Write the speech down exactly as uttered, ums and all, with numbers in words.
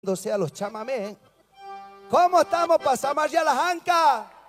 sea los chamamé. ¿Cómo estamos para Samar y la Janca?